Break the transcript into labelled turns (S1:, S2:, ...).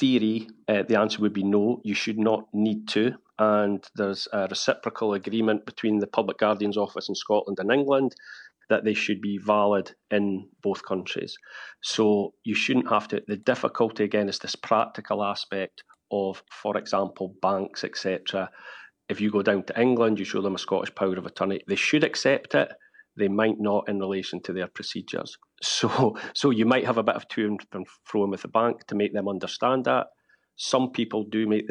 S1: theory, the answer would be no, you should not need to. And there's a reciprocal agreement between the Public Guardian's Office in Scotland and England that they should be valid in both countries. So you shouldn't have to. The difficulty, again, is this practical aspect of, for example, banks, etc. If you go down to England, you show them a Scottish power of attorney, they should accept it. They might not in relation to their procedures. So you might have a bit of to and fro with the bank to make them understand that. Some people do make